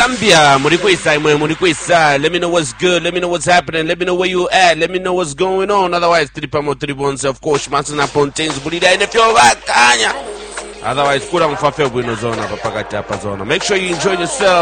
Zambia, Murikwisa, let me know what's good, let me know what's happening, let me know where you at, let me know what's going on. Otherwise, Tripamo Tribons, of course, Masana Pontains, Burida, and if you're Otherwise, Kuram Fafe Winozona, Papagata Pazona. Make sure you enjoy yourself.